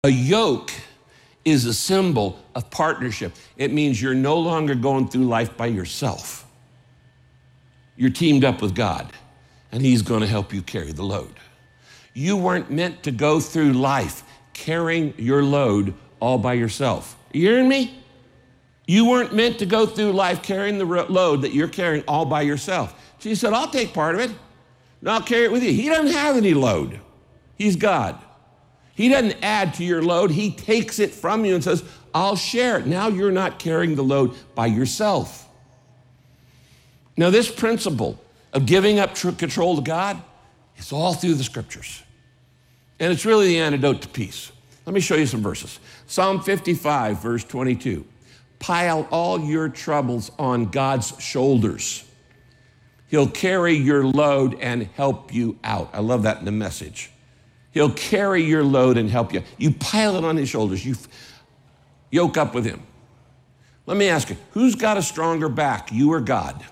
A yoke is a symbol of partnership. It means you're no longer going through life by yourself. You're teamed up with God, and he's going to help you carry the load. You weren't meant to go through life carrying your load all by yourself. Are you hearing me? You weren't meant to go through life carrying the load that you're carrying all by yourself. Jesus said, I'll take part of it, and I'll carry it with you. He doesn't have any load. He's God. He doesn't add to your load. He takes it from you and says, I'll share it. Now you're not carrying the load by yourself. Now, this principle of giving up control to God is all through the scriptures. And it's really the antidote to peace. Let me show you some verses. Psalm 55, verse 22. Pile all your troubles on God's shoulders. He'll carry your load and help you out. I love that in the Message. He'll carry your load and help you. You pile it on his shoulders. You yoke up with him. Let me ask you, who's got a stronger back, you or God?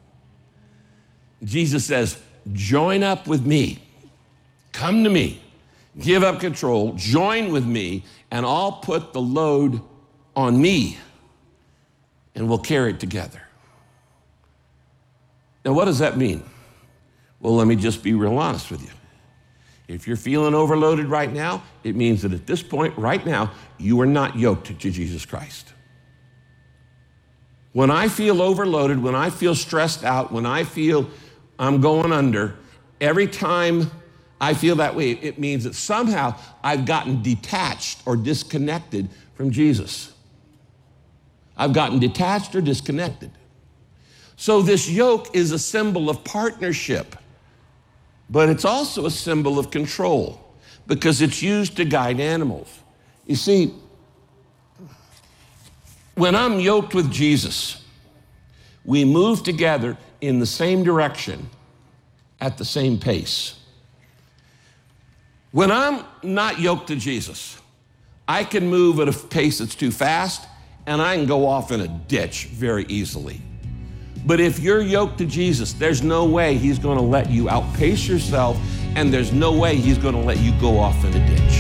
Jesus says, join up with me. Come to me. Give up control. Join with me, and I'll put the load on me, and we'll carry it together. Now, what does that mean? Well, let me just be real honest with you. If you're feeling overloaded right now, it means that at this point, right now, you are not yoked to Jesus Christ. When I feel overloaded, when I feel stressed out, when I feel I'm going under, every time I feel that way, it means that somehow I've gotten detached or disconnected from Jesus. I've gotten detached or disconnected. So this yoke is a symbol of partnership. But it's also a symbol of control because it's used to guide animals. You see, when I'm yoked with Jesus, we move together in the same direction at the same pace. When I'm not yoked to Jesus, I can move at a pace that's too fast and I can go off in a ditch very easily. But if you're yoked to Jesus, there's no way he's going to let you outpace yourself, and there's no way he's going to let you go off in a ditch.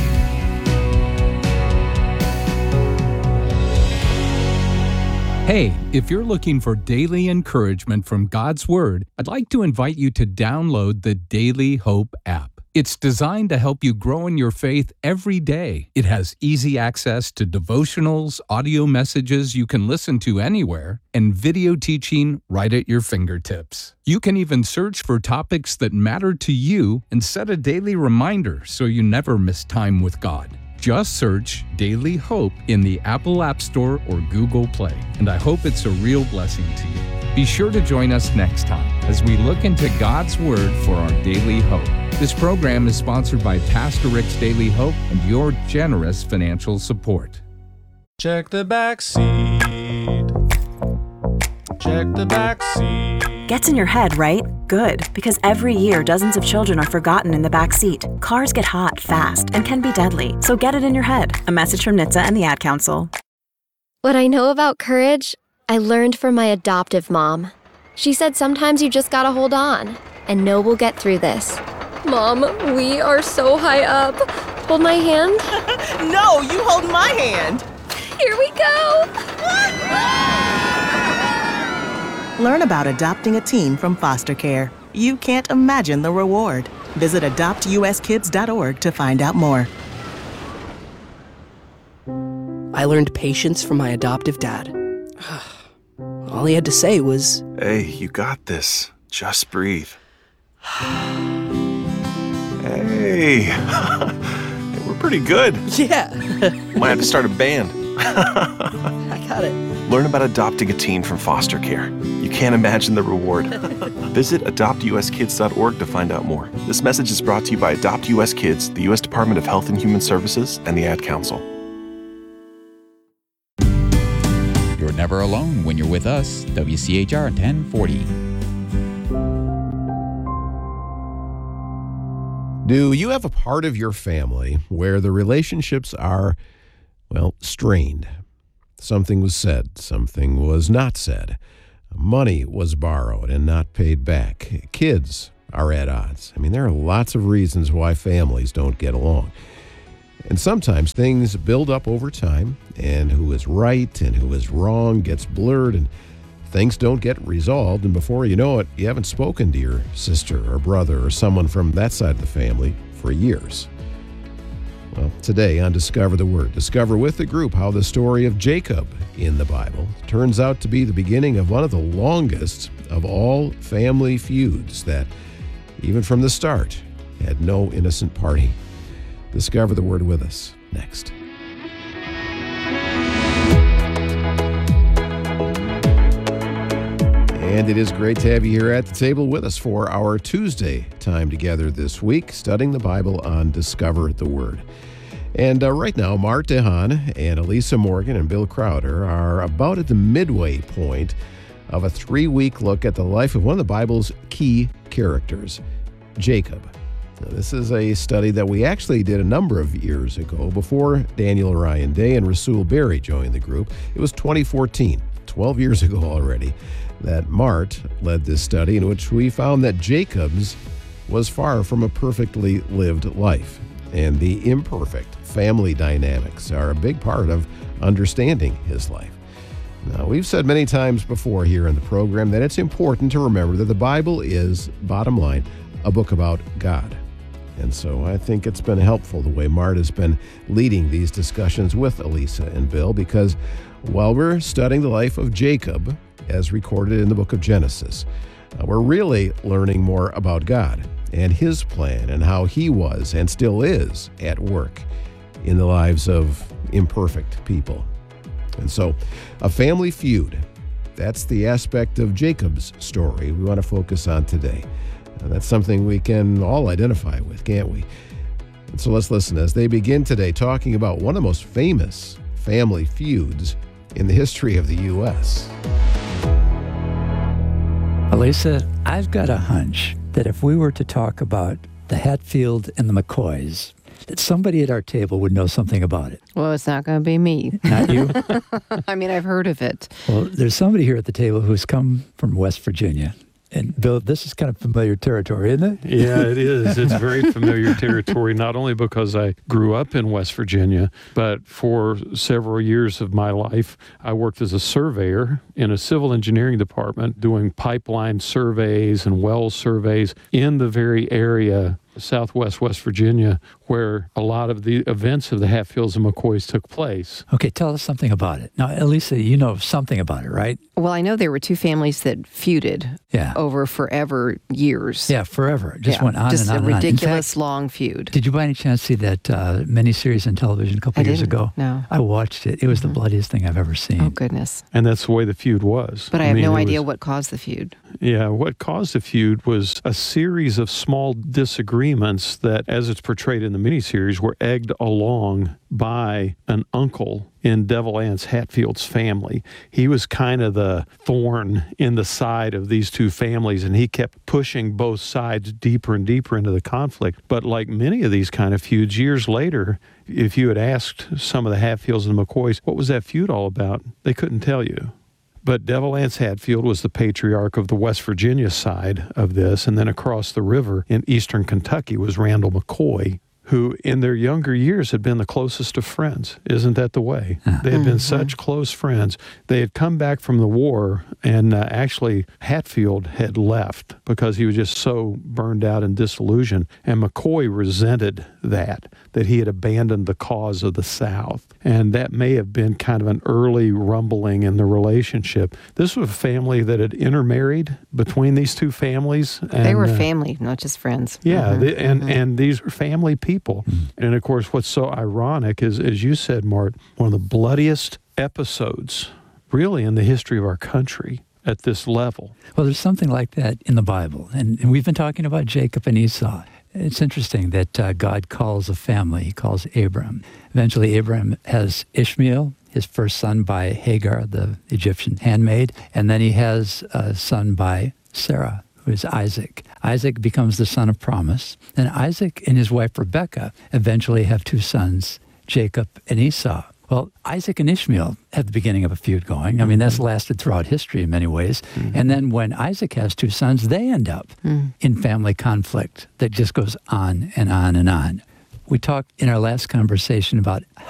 Hey, if you're looking for daily encouragement from God's Word, I'd like to invite you to download the Daily Hope app. It's designed to help you grow in your faith every day. It has easy access to devotionals, audio messages you can listen to anywhere, and video teaching right at your fingertips. You can even search for topics that matter to you and set a daily reminder so you never miss time with God. Just search Daily Hope in the Apple App Store or Google Play, and I hope it's a real blessing to you. Be sure to join us next time as we look into God's Word for our daily hope. This program is sponsored by Pastor Rick's Daily Hope and your generous financial support. Check the back seat. Check the back seat. Gets in your head, right? Good, because every year dozens of children are forgotten in the back seat. Cars get hot fast and can be deadly, so get it in your head. A message from NHTSA and the Ad Council. What I know about courage, I learned from my adoptive mom. She said sometimes you just gotta hold on and know we'll get through this. Mom, we are so high up. Hold my hand. No, you hold my hand. Here we go. Learn about adopting a teen from foster care. You can't imagine the reward. Visit adoptuskids.org to find out more. I learned patience from my adoptive dad. All he had to say was, "Hey, you got this. Just breathe." Hey, we're pretty good. yeah, Might have to start a band. I got it. Learn about adopting a teen from foster care. You can't imagine the reward. Visit adoptuskids.org to find out more. This message is brought to you by Adopt US Kids, the U.S. Department of Health and Human Services, and the Ad Council. You're never alone when you're with us. WCHR 1040. Do you have a part of your family where the relationships are, strained? Something was said, something was not said. Money was borrowed and not paid back. Kids are at odds. There are lots of reasons why families don't get along. And sometimes things build up over time, and who is right and who is wrong gets blurred, and things don't get resolved, and before you know it, you haven't spoken to your sister or brother or someone from that side of the family for years. Well, today on Discover the Word, discover with the group how the story of Jacob in the Bible turns out to be the beginning of one of the longest of all family feuds that, even from the start, had no innocent party. Discover the Word with us next. And it is great to have you here at the table with us for our Tuesday time together this week, studying the Bible on Discover the Word. And right now, Mart DeHaan and Elisa Morgan and Bill Crowder are about at the midway point of a 3-week look at the life of one of the Bible's key characters, Jacob. Now, this is a study that we actually did a number of years ago before Daniel Ryan Day and Rasul Berry joined the group. It was 2014, 12 years ago already, that Mart led this study in which we found that Jacob's was far from a perfectly lived life, and the imperfect family dynamics are a big part of understanding his life. Now, we've said many times before here in the program that it's important to remember that the Bible is, bottom line, a book about God. And so I think it's been helpful the way Mart has been leading these discussions with Elisa and Bill, because while we're studying the life of Jacob, as recorded in the book of Genesis, we're really learning more about God and his plan and how he was and still is at work in the lives of imperfect people. And so, a family feud, that's the aspect of Jacob's story we want to focus on today. That's something we can all identify with, can't we? And so let's listen as they begin today talking about one of the most famous family feuds in the history of the U.S. Elisa, I've got a hunch that if we were to talk about the Hatfield and the McCoys, that somebody at our table would know something about it. Well, it's not going to be me. Not you? I mean, I've heard of it. Well, there's somebody here at the table who's come from West Virginia. And Bill, this is kind of familiar territory, isn't it? Yeah, it is. It's very familiar territory, not only because I grew up in West Virginia, but for several years of my life, I worked as a surveyor in a civil engineering department doing pipeline surveys and well surveys in the very area, southwest West Virginia, where a lot of the events of the Hatfields and McCoys took place. Okay, tell us something about it. Now, Elisa, you know something about it, right? Well, I know there were two families that feuded over forever years. Yeah, forever. Just went on just and on and and on. on. Just a ridiculous fact, long feud. Did you by any chance see that miniseries on television a couple years ago? No. I watched it. It was the bloodiest thing I've ever seen. Oh, goodness. And that's the way the feud was. But I have no idea what caused the feud. Yeah, what caused the feud was a series of small disagreements that, as it's portrayed in the miniseries, were egged along by an uncle in Devil Anse Hatfield's family. He was kind of the thorn in the side of these two families, and he kept pushing both sides deeper and deeper into the conflict. But like many of these kind of feuds, years later, if you had asked some of the Hatfields and the McCoys, what was that feud all about? They couldn't tell you. But Devil Anse Hatfield was the patriarch of the West Virginia side of this, and then across the river in eastern Kentucky was Randall McCoy, who in their younger years had been the closest of friends. Isn't that the way? They had been such close friends. They had come back from the war, and actually Hatfield had left because he was just so burned out and disillusioned. And McCoy resented that he had abandoned the cause of the South. And that may have been kind of an early rumbling in the relationship. This was a family that had intermarried between these two families. And, they were family, not just friends. Yeah, and these were family people. And of course, what's so ironic is, as you said, Mart, one of the bloodiest episodes really in the history of our country at this level. Well, there's something like that in the Bible. And we've been talking about Jacob and Esau. It's interesting that God calls a family. He calls Abram. Eventually, Abram has Ishmael, his first son by Hagar, the Egyptian handmaid. And then he has a son by Sarah, who is Isaac. Isaac becomes the son of promise. And Isaac and his wife Rebekah eventually have two sons, Jacob and Esau. Well, Isaac and Ishmael have the beginning of a feud going. I mean, that's lasted throughout history in many ways. And then when Isaac has two sons, they end up in family conflict that just goes on and on and on. We talked in our last conversation about